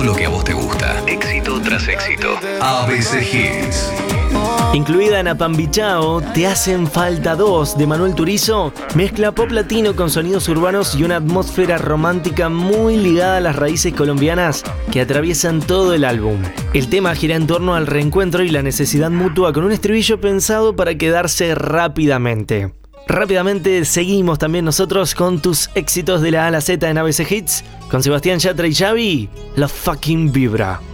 Lo que a vos te gusta. Éxito tras éxito. ABC Hits. Incluida en Apambichao, Te hacen falta dos, de Manuel Turizo, mezcla pop latino con sonidos urbanos y una atmósfera romántica muy ligada a las raíces colombianas que atraviesan todo el álbum. El tema gira en torno al reencuentro y la necesidad mutua, con un estribillo pensado para quedarse rápidamente. Rápidamente seguimos también nosotros con tus éxitos de la A a la Z en ABC Hits, con Sebastián Yatra y Xavi, La Fucking Vibra.